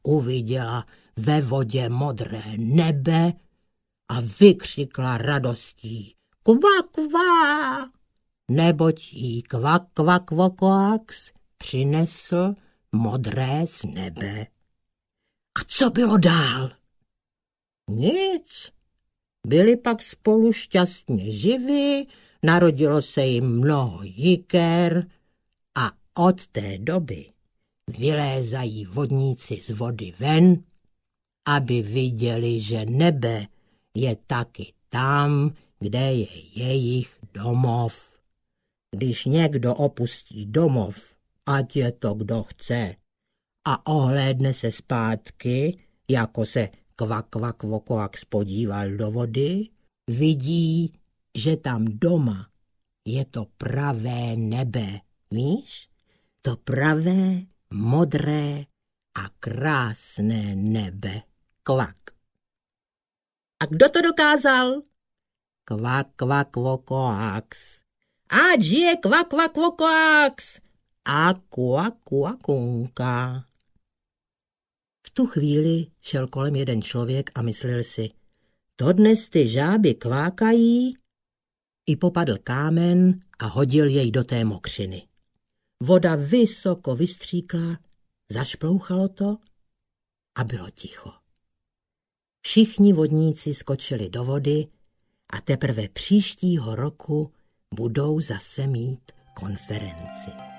uviděla ve vodě modré nebe a vykřikla radostí kvá, kvá, neboť jí kvak, kvak, vokoax přinesl modré z nebe. A co bylo dál? Nic. Byli pak spolu šťastně živí, narodilo se jim mnoho jiker a od té doby vylézají vodníci z vody ven, aby viděli, že nebe je taky tam, kde je jejich domov. Když někdo opustí domov, ať je to kdo chce, a ohlédne se zpátky, jako se kvak, kvak, vokoax podíval do vody, vidí, že tam doma je to pravé nebe, víš? To pravé, modré a krásné nebe. Kvak. A kdo to dokázal? Kvak, kvak, vokoax. Ať žije kvak, kvak, vokoax. A kuakunka. V tu chvíli šel kolem jeden člověk a myslel si, to dnes ty žáby kvákají, i popadl kámen a hodil jej do té mokřiny. Voda vysoko vystříkla, zašplouchalo to a bylo ticho. Všichni vodníci skočili do vody a teprve příštího roku budou zase mít konferenci.